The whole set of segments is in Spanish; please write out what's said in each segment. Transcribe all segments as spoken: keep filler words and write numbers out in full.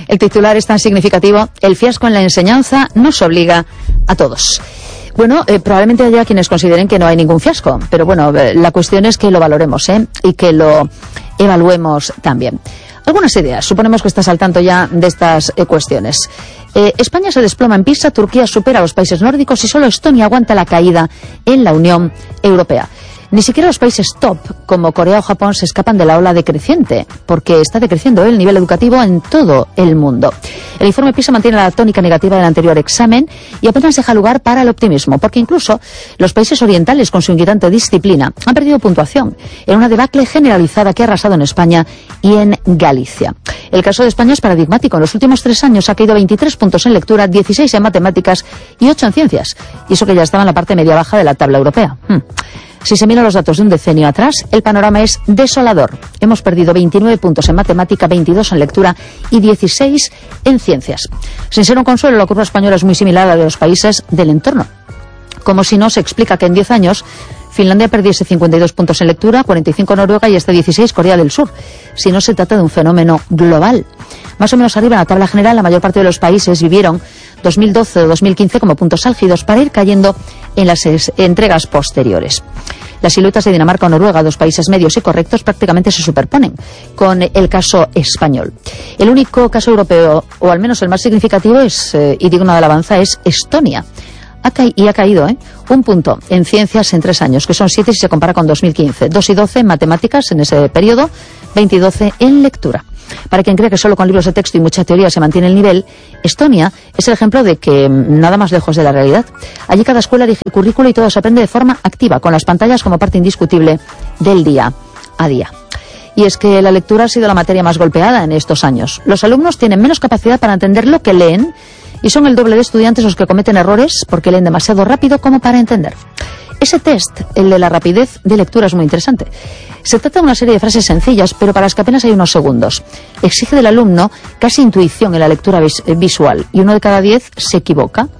El titular es tan significativo: el fiasco en la enseñanza nos obliga a todos. Bueno, eh, probablemente haya quienes consideren que no hay ningún fiasco, pero bueno, eh, la cuestión es que lo valoremos, ¿eh? Y que lo evaluemos también. Algunas ideas, suponemos que estás al tanto ya de estas eh, cuestiones. Eh, España se desploma en PISA, Turquía supera a los países nórdicos y solo Estonia aguanta la caída en la Unión Europea. Ni siquiera los países top, como Corea o Japón, se escapan de la ola decreciente, porque está decreciendo el nivel educativo en todo el mundo. El informe PISA mantiene la tónica negativa del anterior examen y apenas deja lugar para el optimismo, porque incluso los países orientales, con su inquietante disciplina, han perdido puntuación en una debacle generalizada que ha arrasado en España y en Galicia. El caso de España es paradigmático. En los últimos tres años ha caído veintitrés puntos en lectura, dieciséis en matemáticas y ocho en ciencias. Y eso que ya estaba en la parte media-baja de la tabla europea. Hmm. Si se miran los datos de un decenio atrás, el panorama es desolador. Hemos perdido veintinueve puntos en matemática, veintidós en lectura y dieciséis en ciencias. Sin ser un consuelo, la curva española es muy similar a la de los países del entorno. Como si no, se explica que en diez años Finlandia perdiese cincuenta y dos puntos en lectura, cuarenta y cinco Noruega y hasta dieciséis Corea del Sur. Si no se trata de un fenómeno global. Más o menos arriba en la tabla general, la mayor parte de los países vivieron dos mil doce o dos mil quince como puntos álgidos para ir cayendo en las entregas posteriores. Las siluetas de Dinamarca o Noruega, dos países medios y correctos, prácticamente se superponen con el caso español. El único caso europeo, o al menos el más significativo, es, eh, y digno de alabanza, es Estonia. Ha ca- y ha caído ¿eh? un punto en ciencias en tres años, que son siete si se compara con dos mil quince. Dos y doce en matemáticas en ese periodo, veinte y doce en lectura. Para quien cree que solo con libros de texto y mucha teoría se mantiene el nivel, Estonia es el ejemplo de que nada más lejos de la realidad. Allí cada escuela elige el currículo y todo se aprende de forma activa, con las pantallas como parte indiscutible del día a día. Y es que la lectura ha sido la materia más golpeada en estos años. Los alumnos tienen menos capacidad para entender lo que leen y son el doble de estudiantes los que cometen errores porque leen demasiado rápido como para entender. Ese test, el de la rapidez de lectura, es muy interesante. Se trata de una serie de frases sencillas, pero para las que apenas hay unos segundos. Exige del alumno casi intuición en la lectura vis- visual, y uno de cada diez se equivoca.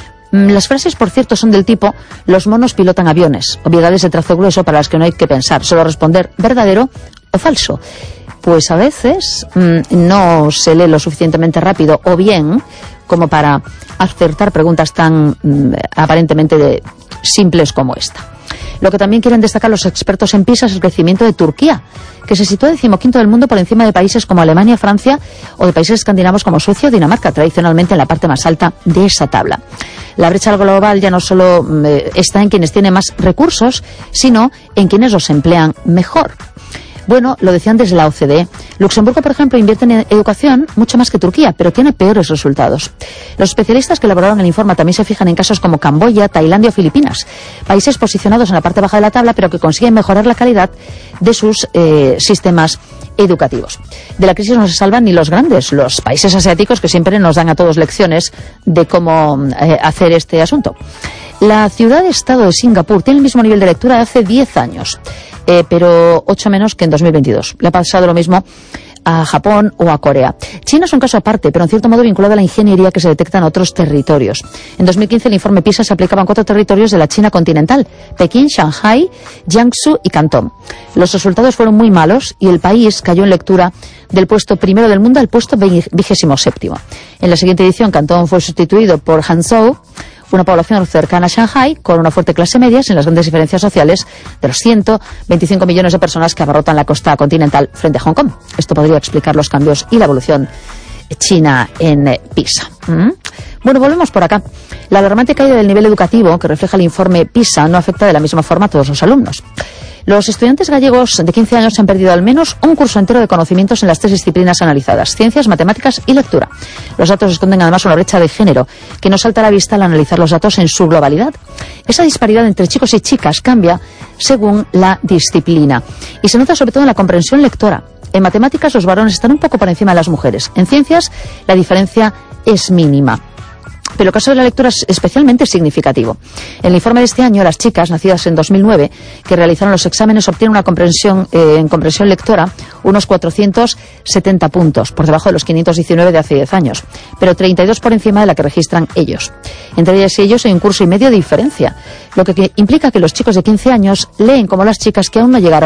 Las frases, por cierto, son del tipo: los monos pilotan aviones, obviedades de trazo grueso para las que no hay que pensar, solo responder verdadero o falso. Pues a veces mmm, no se lee lo suficientemente rápido o bien como para acertar preguntas tan mmm, aparentemente de, simples como esta. Lo que también quieren destacar los expertos en PISA es el crecimiento de Turquía, que se sitúa decimoquinto del mundo por encima de países como Alemania, Francia o de países escandinavos como Suecia o Dinamarca, tradicionalmente en la parte más alta de esa tabla. La brecha global ya no solo eh, está en quienes tienen más recursos, sino en quienes los emplean mejor. Bueno, lo decían desde la O C D E. Luxemburgo, por ejemplo, invierte en educación mucho más que Turquía, pero tiene peores resultados. Los especialistas que elaboraron el informe también se fijan en casos como Camboya, Tailandia o Filipinas, países posicionados en la parte baja de la tabla, pero que consiguen mejorar la calidad de sus eh, sistemas educativos. De la crisis no se salvan ni los grandes, los países asiáticos, que siempre nos dan a todos lecciones de cómo eh, hacer este asunto. La ciudad-estado de Singapur tiene el mismo nivel de lectura de hace diez años. Eh, pero ocho menos que en dos mil veintidós. Le ha pasado lo mismo a Japón o a Corea. China es un caso aparte, pero en cierto modo vinculado a la ingeniería que se detecta en otros territorios. En dos mil quince el informe PISA se aplicaba en cuatro territorios de la China continental: Pekín, Shanghái, Jiangsu y Cantón. Los resultados fueron muy malos y el país cayó en lectura del puesto primero del mundo al puesto vigésimo séptimo. En la siguiente edición, Cantón fue sustituido por Hangzhou, una población cercana a Shanghái, con una fuerte clase media, sin las grandes diferencias sociales de los ciento veinticinco millones de personas que abarrotan la costa continental frente a Hong Kong. Esto podría explicar los cambios y la evolución china en PISA. ¿Mm? Bueno, volvemos por acá. La alarmante caída del nivel educativo que refleja el informe PISA no afecta de la misma forma a todos los alumnos. Los estudiantes gallegos de quince años han perdido al menos un curso entero de conocimientos en las tres disciplinas analizadas: ciencias, matemáticas y lectura. Los datos esconden además una brecha de género que no salta a la vista al analizar los datos en su globalidad. Esa disparidad entre chicos y chicas cambia según la disciplina y se nota sobre todo en la comprensión lectora. En matemáticas los varones están un poco por encima de las mujeres. En ciencias la diferencia es mínima. Pero el caso de la lectura es especialmente significativo. En el informe de este año, las chicas, nacidas en dos mil nueve, que realizaron los exámenes, obtienen una comprensión eh, en comprensión lectora unos cuatrocientos setenta puntos, por debajo de los quinientos diecinueve de hace diez años, pero treinta y dos por encima de la que registran ellos. Entre ellas y ellos hay un curso y medio de diferencia, lo que, que implica que los chicos de quince años leen como las chicas que aún no llegaron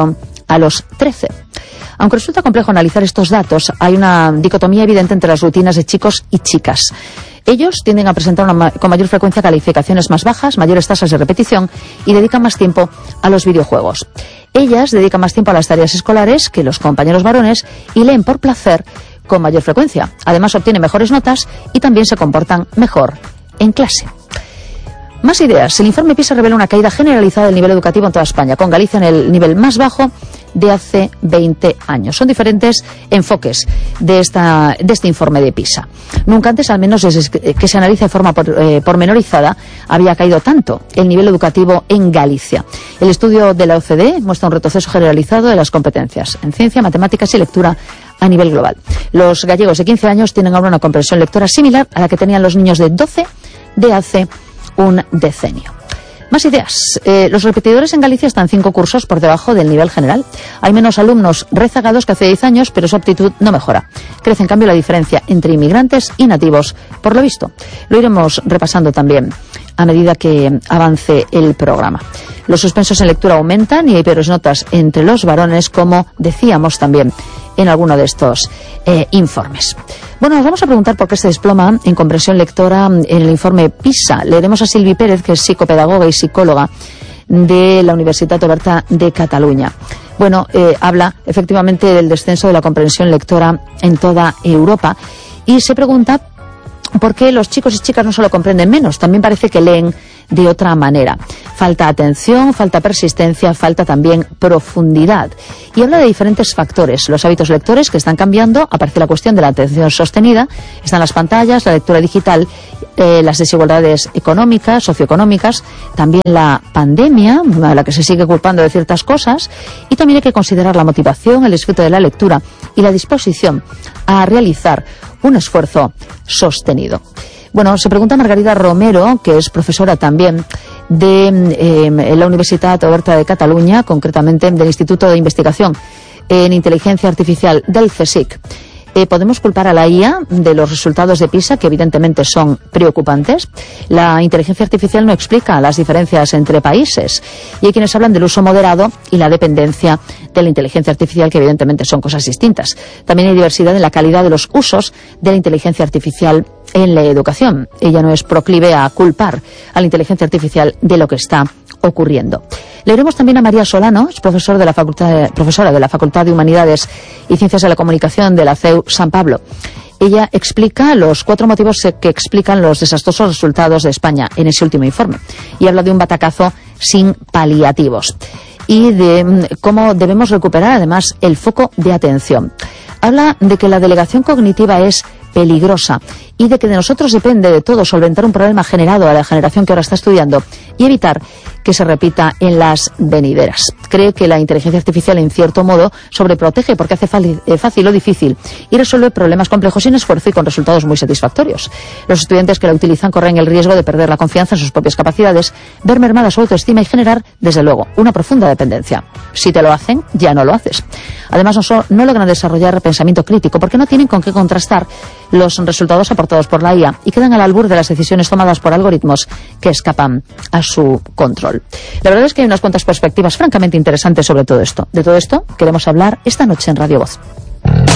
a los trece. Aunque resulta complejo analizar estos datos, hay una dicotomía evidente entre las rutinas de chicos y chicas. Ellos tienden a presentar una, con mayor frecuencia calificaciones más bajas, mayores tasas de repetición y dedican más tiempo a los videojuegos. Ellas dedican más tiempo a las tareas escolares que los compañeros varones y leen por placer con mayor frecuencia. Además, obtienen mejores notas y también se comportan mejor en clase. Más ideas. El informe PISA revela una caída generalizada del nivel educativo en toda España, con Galicia en el nivel más bajo de hace veinte años. Son diferentes enfoques de, esta, de este informe de PISA. Nunca antes, al menos desde que se analiza de forma por, eh, pormenorizada, había caído tanto el nivel educativo en Galicia. El estudio de la O C D E muestra un retroceso generalizado de las competencias en ciencia, matemáticas y lectura a nivel global. Los gallegos de quince años tienen ahora una comprensión lectora similar a la que tenían los niños de doce de hace un decenio. Más ideas. Eh, los repetidores en Galicia están cinco cursos por debajo del nivel general. Hay menos alumnos rezagados que hace diez años, pero su aptitud no mejora. Crece, en cambio, la diferencia entre inmigrantes y nativos, por lo visto. Lo iremos repasando también a medida que avance el programa. Los suspensos en lectura aumentan y hay peores notas entre los varones, como decíamos también en alguno de estos eh, informes. Bueno, nos vamos a preguntar por qué se desploma en comprensión lectora en el informe PISA. Leeremos a Silvi Pérez, que es psicopedagoga y psicóloga de la Universitat Oberta de Cataluña. Bueno, eh, habla efectivamente del descenso de la comprensión lectora en toda Europa y se pregunta por qué los chicos y chicas no solo comprenden menos, también parece que leen de otra manera. Falta atención, falta persistencia, falta también profundidad. Y habla de diferentes factores. Los hábitos lectores que están cambiando, aparece la cuestión de la atención sostenida, están las pantallas, la lectura digital, eh, las desigualdades económicas, socioeconómicas, también la pandemia, a la que se sigue culpando de ciertas cosas, y también hay que considerar la motivación, el disfrute de la lectura y la disposición a realizar un esfuerzo sostenido. Bueno, se pregunta Margarida Romero, que es profesora también de eh, la Universitat Oberta de Cataluña, concretamente del Instituto de Investigación en Inteligencia Artificial del CSIC. Eh, ¿Podemos culpar a la I A de los resultados de PISA, que evidentemente son preocupantes? La inteligencia artificial no explica las diferencias entre países. Y hay quienes hablan del uso moderado y la dependencia de la inteligencia artificial, que evidentemente son cosas distintas. También hay diversidad en la calidad de los usos de la inteligencia artificial en la educación. Ella no es proclive a culpar a la inteligencia artificial de lo que está ocurriendo. Leeremos también a María Solano, es profesor de la facultad de, profesora de la Facultad de Humanidades y Ciencias de la Comunicación de la C E U San Pablo. Ella explica los cuatro motivos que explican los desastrosos resultados de España en ese último informe y habla de un batacazo sin paliativos y de cómo debemos recuperar además el foco de atención. Habla de que la delegación cognitiva es peligrosa y de que de nosotros depende de todo solventar un problema generado a la generación que ahora está estudiando y evitar que se repita en las venideras. Cree que la inteligencia artificial, en cierto modo, sobreprotege porque hace fácil lo difícil y resuelve problemas complejos sin esfuerzo y con resultados muy satisfactorios. Los estudiantes que la utilizan corren el riesgo de perder la confianza en sus propias capacidades, ver mermada su autoestima y generar, desde luego, una profunda dependencia. Si te lo hacen, ya no lo haces. Además, no, so, no logran desarrollar pensamiento crítico porque no tienen con qué contrastar los resultados aportados por la I A y quedan al albur de las decisiones tomadas por algoritmos que escapan a su control. La verdad es que hay unas cuantas perspectivas francamente interesantes sobre todo esto. De todo esto queremos hablar esta noche en Radio Voz.